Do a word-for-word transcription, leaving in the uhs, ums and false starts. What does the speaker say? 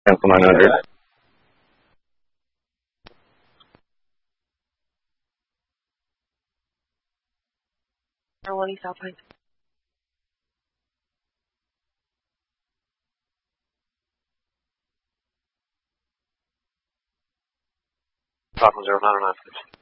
Cancel nine hundred. One South Pine. Stockholm zero nine nine, please.